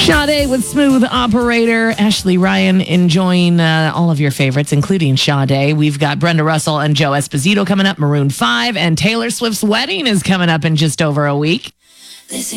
Sade with Smooth Operator. Ashley Ryan enjoying all of your favorites, including Sade. We've got Brenda Russell and Joe Esposito coming up, Maroon 5, and Taylor Swift's wedding is coming up in just over a week.